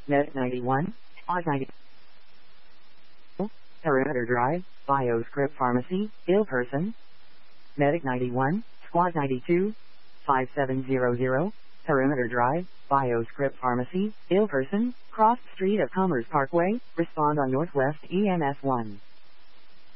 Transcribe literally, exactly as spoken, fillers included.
Medic ninety-one, Squad ninety. Perimeter Drive, Bioscript Pharmacy, ill person. Medic ninety-one, Squad ninety-two, five seven zero zero, Perimeter Drive, Bioscript Pharmacy, ill person, cross street of Commerce Parkway, respond on Northwest E M S one.